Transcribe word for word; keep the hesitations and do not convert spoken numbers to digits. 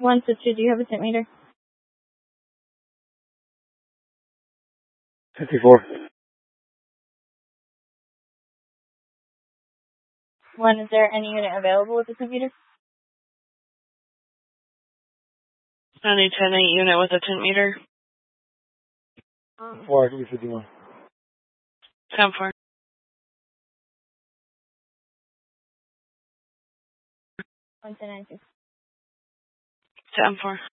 One to two, do you have a tint meter? fifty-four. One, is there any unit available with a tint meter? Any ten eight unit with a tint meter. Four, give me fifty-one. ten four. One to nine two. ten four.